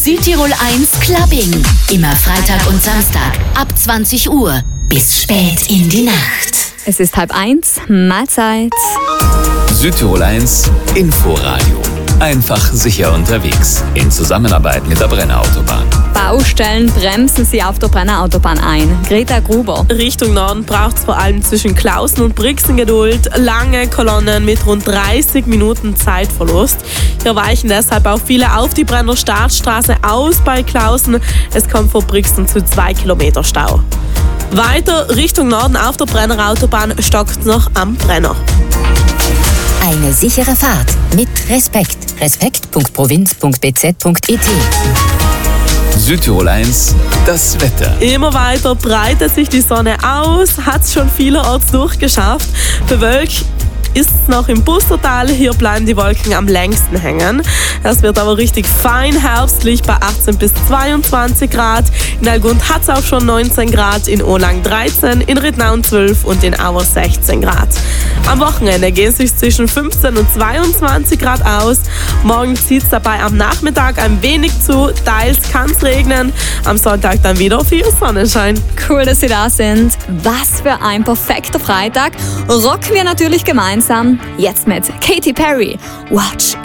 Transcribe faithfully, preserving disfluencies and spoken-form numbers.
Südtirol eins Clubbing. Immer Freitag und Samstag ab zwanzig Uhr bis spät in die Nacht. Es ist halb eins, Mahlzeit. Südtirol eins Inforadio. Einfach sicher unterwegs. In Zusammenarbeit mit der Brenner Autobahn. Baustellen bremsen sie auf der Brenner Autobahn ein. Greta Gruber. Richtung Norden braucht es vor allem zwischen Klausen und Brixen Geduld. Lange Kolonnen mit rund dreißig Minuten Zeitverlust. Hier weichen deshalb auch viele auf die Brenner Startstraße aus bei Klausen. Es kommt vor Brixen zu zwei Kilometer Stau. Weiter Richtung Norden auf der Brenner Autobahn stockt noch am Brenner. Eine sichere Fahrt mit Respekt. Respekt punkt provinz punkt b z punkt i t. Südtirol eins, das Wetter. Immer weiter breitet sich die Sonne aus, hat es schon vielerorts durchgeschafft. Bewölkt ist es noch im Bustertal, hier bleiben die Wolken am längsten hängen. Es wird aber richtig fein herbstlich bei achtzehn bis zweiundzwanzig Grad. In Algund hat es auch schon neunzehn Grad, in Olang dreizehn, in Rittnauen zwölf und in Auer sechzehn Grad. Am Wochenende geht es sich zwischen fünfzehn und zweiundzwanzig Grad aus. Morgen zieht es dabei am Nachmittag ein wenig zu, teils kann es regnen. Am Sonntag dann wieder viel Sonnenschein. Cool, dass Sie da sind. Was für ein perfekter Freitag. Rocken wir natürlich gemeinsam. Jetzt mit Katy Perry. Watch